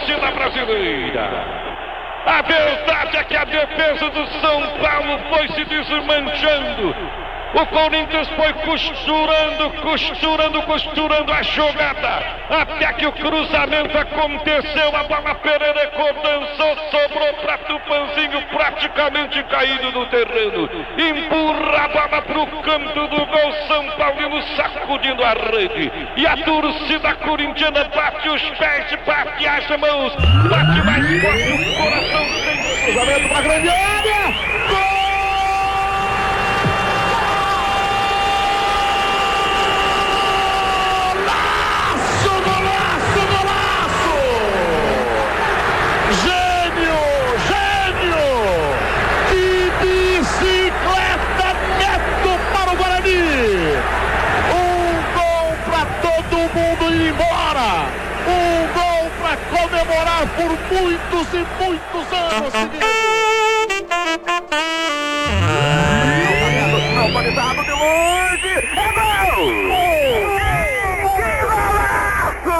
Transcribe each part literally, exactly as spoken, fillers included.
torcida brasileira. A verdade é que a defesa do São Paulo foi se desmanchando. O Corinthians foi costurando, costurando, costurando a jogada, até que o cruzamento aconteceu, a bola Pereira condensou, sobrou para Tupanzinho, praticamente caído no terreno. Empurra a bola para o canto do gol, São Paulino sacudindo a rede. E a torcida corintiana bate os pés, bate as mãos, bate mais forte o coração. Cruzamento para a grande área! Gol! Comemorar por muitos e muitos anos seguidos. Normalizado de longe. É gol! Que golaço!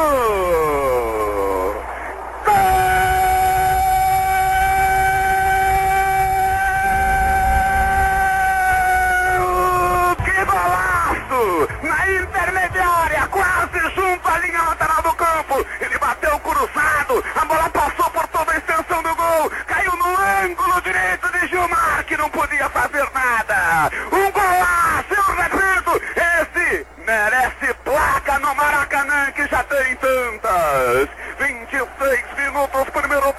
Gol! Que golaço! Na intermediária, quase junto à linha lateral do campo. Ele bateu cruzado, a bola passou por toda a extensão do gol, caiu no ângulo direito de Gilmar, que não podia fazer nada. Um golaço, eu repito, esse merece placa no Maracanã, que já tem tantas. vinte e seis minutos, primeiro